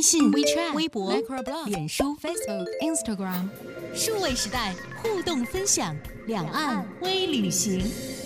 微信、 WeChat、 微博、 Microblog、 脸书、 Facebook、Instagram， 数位时代互动分享，两岸微旅行。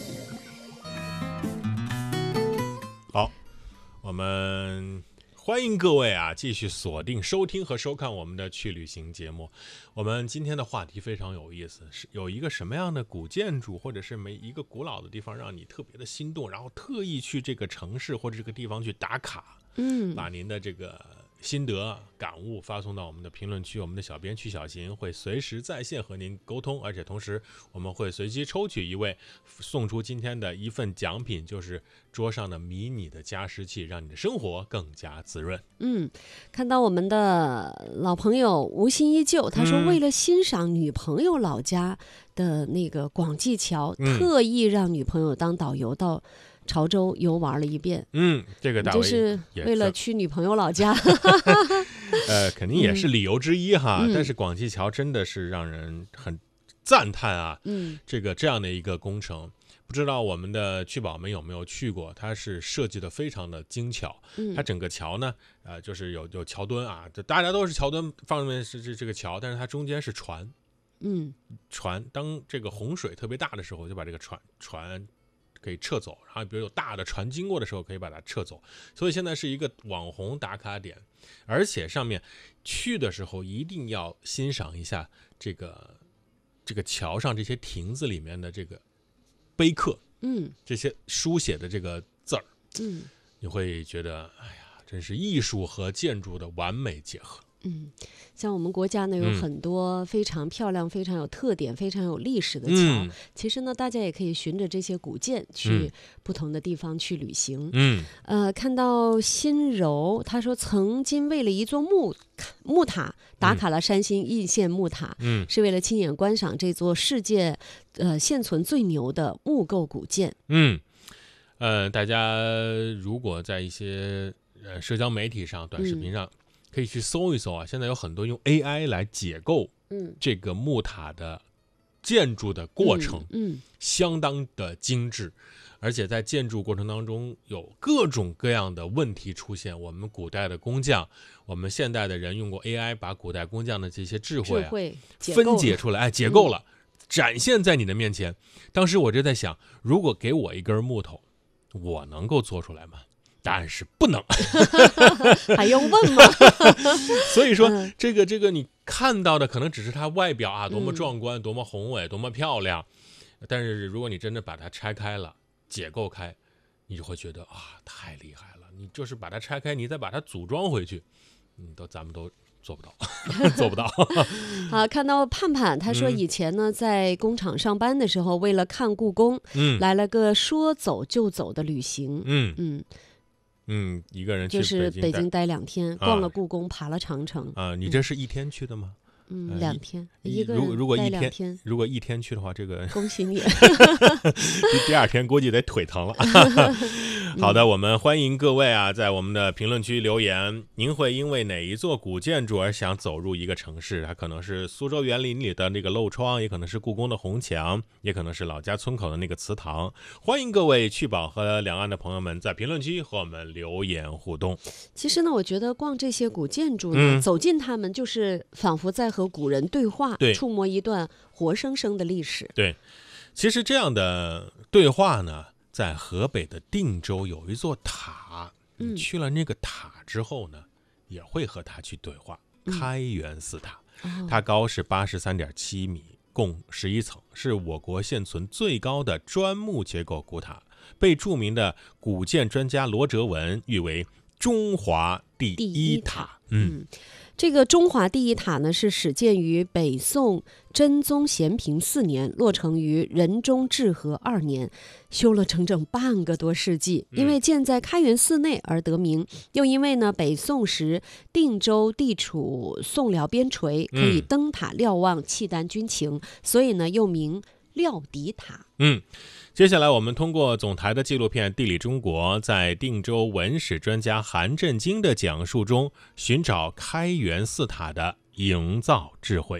好，我们欢迎各位啊，继续锁定收听和收看我们的去旅行节目。我们今天的话题非常有意思，是有一个什么样的古建筑或者是一个古老的地方让你特别的心动，然后特意去这个城市或者这个地方去打卡，把您的这个心得感悟发送到我们的评论区，我们的小编曲小行会随时在线和您沟通，而且同时我们会随机抽取一位，送出今天的一份奖品，就是桌上的迷你的加湿器，让你的生活更加滋润。 看到我们的老朋友无心依旧，他说为了欣赏女朋友老家的那个广济桥，特意让女朋友当导游到潮州游玩了一遍。 这个大卫就是为了去女朋友老家。 肯定也是理由之一哈。但是广济桥真的是让人很赞叹啊。这样的一个工程，不知道我们的去宝们有没有去过？它是设计的非常的精巧。它整个桥呢，就是有桥墩啊，大家都是桥墩，上面是这个桥，但是它中间是船。船当这个洪水特别大的时候，就把这个船可以撤走，然后比如有大的船经过的时候可以把它撤走，所以现在是一个网红打卡点。而且上面去的时候一定要欣赏一下这个桥上这些亭子里面的这个碑刻，这些书写的这个字儿，你会觉得哎呀，真是艺术和建筑的完美结合。 像我们国家呢有很多非常漂亮、非常有特点、非常有历史的桥。其实呢，大家也可以循着这些古建去不同的地方去旅行。看到新柔，他说曾经为了一座木塔打卡了山西易县木塔，是为了亲眼观赏这座世界现存最牛的木构古建。 大家如果在一些社交媒体上、短视频上，可以去搜一搜啊，现在有很多用 AI 来解构这个木塔的建筑的过程，相当的精致，而且在建筑过程当中有各种各样的问题出现。我们古代的工匠，我们现代的人用过 AI 把古代工匠的这些智慧分解出来，解构了，展现在你的面前。当时我就在想，如果给我一根木头，我能够做出来吗？答案是不能。 还用问吗？ 所以说这个你看到的可能只是它外表啊，多么壮观，多么宏伟，多么漂亮，但是如果你真的把它拆开了，解构开，你就会觉得啊，太厉害了。你就是把它拆开，你再把它组装回去，咱们都做不到。做不到。 好，看到盼盼，他说以前呢在工厂上班的时候，为了看故宫，来了个说走就走的旅行。 一个人去就是北京待2天，逛了故宫，爬了长城。 你这是一天去的吗 ？2天，一个人待2天。 如果一天去的话，这个恭喜你。 第2天估计得腿疼了。好的，我们欢迎各位啊，在我们的评论区留言，您会因为哪一座古建筑而想走入一个城市？它可能是苏州园林里的那个漏窗，也可能是故宫的红墙，也可能是老家村口的那个祠堂。欢迎各位去宝和两岸的朋友们在评论区和我们留言互动。 其实呢，我觉得逛这些古建筑呢，走进他们就是仿佛在和古人对话，触摸一段活生生的历史。 对，其实这样的对话呢，在河北的定州有一座塔，你去了那个塔之后呢，也会和它去对话。开元寺塔，它高是83.7米，共11层，是我国现存最高的砖木结构古塔，被著名的古建专家罗哲文誉为中华第一塔。 这个中华第一塔呢，是始建于北宋真宗咸平4年，落成于仁宗治和2年，修了整整半个多世纪。因为建在开元寺内而得名，又因为呢北宋时定州地处宋辽边陲，可以登塔瞭望契丹军情，所以呢又名料敌塔。 接下来我们通过总台的纪录片《地理中国》在定州文史专家韩振京的讲述中，寻找开元寺塔的营造智慧。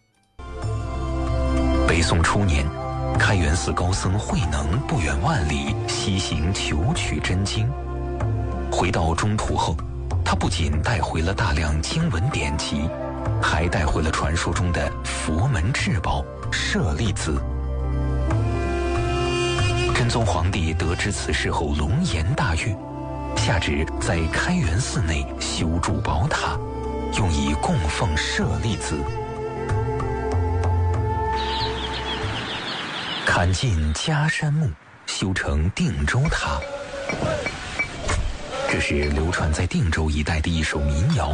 北宋初年，开元寺高僧慧能不远万里西行求取真经，回到中土后， 他不仅带回了大量经文典籍，还带回了传说中的佛门至宝舍利子。真宗皇帝得知此事后龙颜大悦，下旨在开元寺内修筑宝塔，用以供奉舍利子。砍尽迦山木，修成定州塔。这是流传在定州一带的一首民谣。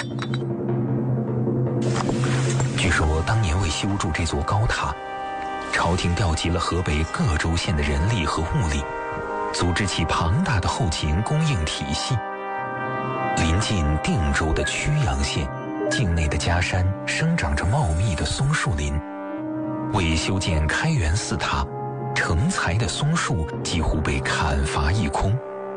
据说当年为修筑这座高塔，朝廷调集了河北各州县的人力和物力，组织起庞大的后勤供应体系。临近定州的曲阳县境内的迦山生长着茂密的松树林，为修建开元寺塔，成材的松树几乎被砍伐一空。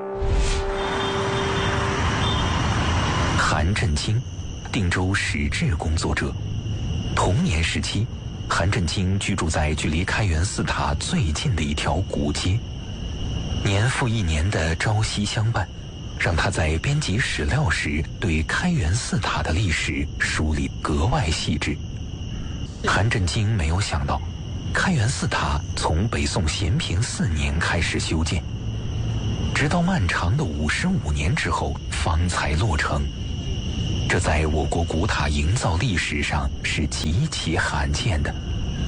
韩振京，定州史志工作者。童年时期，韩振京居住在距离开元寺塔最近的一条古街。年复一年的朝夕相伴，让他在编辑史料时对开元寺塔的历史梳理格外细致。韩振京没有想到，开元寺塔从北宋咸平4年开始修建，直到漫长的55年之后方才落成。这在我国古塔营造历史上是极其罕见的。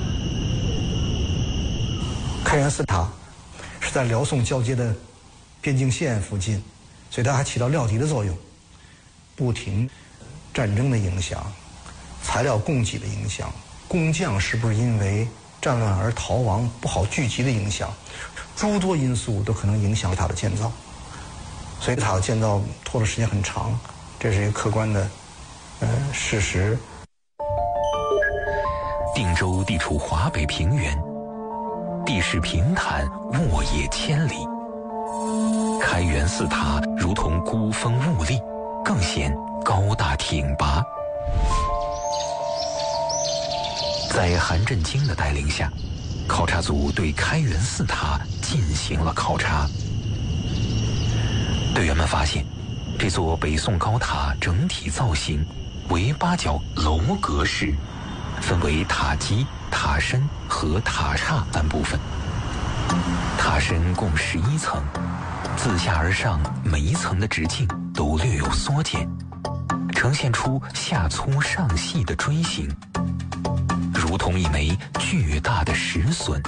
开元寺塔是在辽宋交接的边境线附近，所以它还起到料敌的作用。不停战争的影响，材料供给的影响，工匠是不是因为战乱而逃亡不好聚集的影响，诸多因素都可能影响塔的建造。所以塔的建造拖的时间很长，这是一个客观的事实。 定州地处华北平原，地势平坦，沃野千里。开元寺塔如同孤峰兀立，更显高大挺拔。在韩振京的带领下，考察组对开元寺塔进行了考察。队员们发现，这座北宋高塔整体造型为8角楼阁式，分为塔基、塔身和塔刹3部分。塔身共11层，自下而上每一层的直径都略有缩减，呈现出下粗上细的锥形，如同一枚巨大的石笋。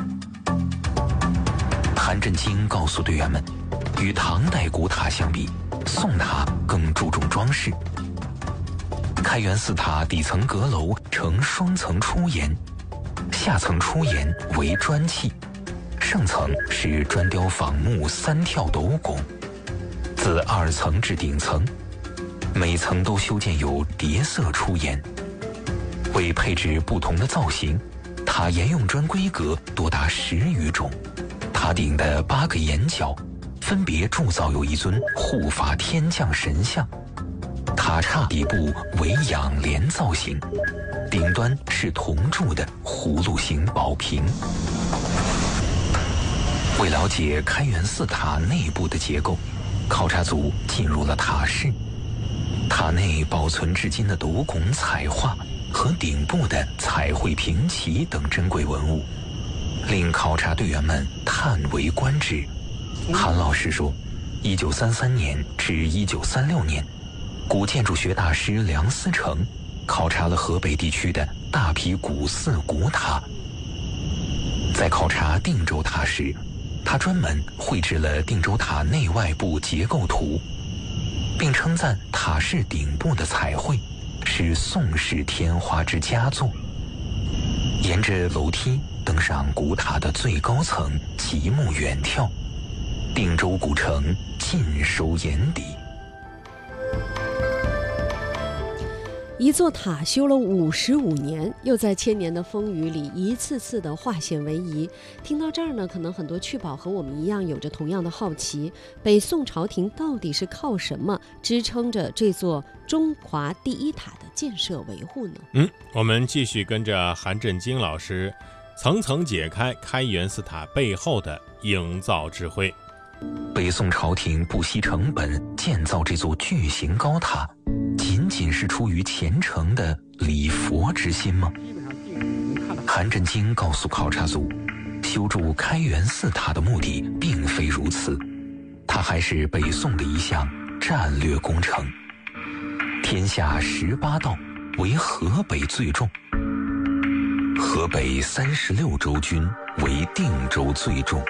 韩振京告诉队员们，与唐代古塔相比，宋塔更注重装饰。开元寺塔底层阁楼呈双层出檐，下层出檐为砖砌，上层是砖雕仿木3跳斗拱，自2层至顶层，每层都修建有叠色出檐。为配置不同的造型，塔沿用砖规格多达10余种。塔顶的8个檐角分别铸造有一尊护法天降神像，塔刹底部为仰莲造型，顶端是铜铸的葫芦形宝瓶。为了解开元寺塔内部的结构，考察组进入了塔室。塔内保存至今的斗拱彩画和顶部的彩绘屏旗等珍贵文物，令考察队员们叹为观止。韩老师说，1933年至1936年，古建筑学大师梁思成考察了河北地区的大批古寺古塔。在考察定州塔时，他专门绘制了定州塔内外部结构图，并称赞塔室顶部的彩绘是宋式天花之佳作。沿着楼梯登上古塔的最高层，极目远眺，定州古城尽收眼底。 一座塔修了55年，又在千年的风雨里一次次的化险为夷。听到这儿呢，可能很多趣宝和我们一样有着同样的好奇：北宋朝廷到底是靠什么支撑着这座中华第一塔的建设维护呢？ 我们继续跟着韩振京老师层层解开开元寺塔背后的营造智慧。 北宋朝廷不惜成本建造这座巨型高塔，仅仅是出于虔诚的礼佛之心吗？韩振京告诉考察组，修筑开元寺塔的目的并非如此，它还是北宋的一项战略工程。天下18道，为河北最重，河北36州军为定州最重。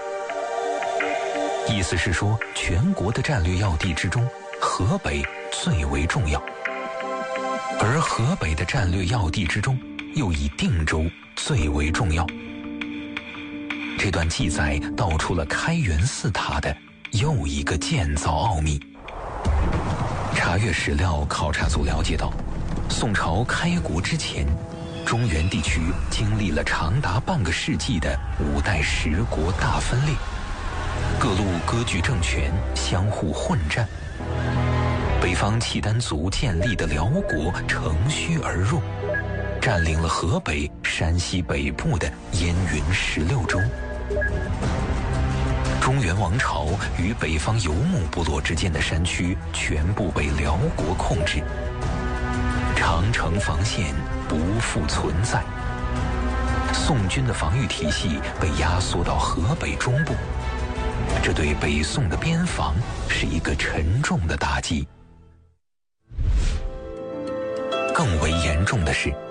意思是说，全国的战略要地之中，河北最为重要，而河北的战略要地之中，又以定州最为重要。这段记载道出了开元寺塔的又一个建造奥秘。查阅史料，考察组了解到，宋朝开国之前，中原地区经历了长达半个世纪的5代10国大分裂，各路割据政权相互混战。北方契丹族建立的辽国乘虚而入，占领了河北、山西北部的燕云16州。中原王朝与北方游牧部落之间的山区全部被辽国控制，长城防线不复存在，宋军的防御体系被压缩到河北中部，这对北宋的边防是一个沉重的打击。更为严重的是，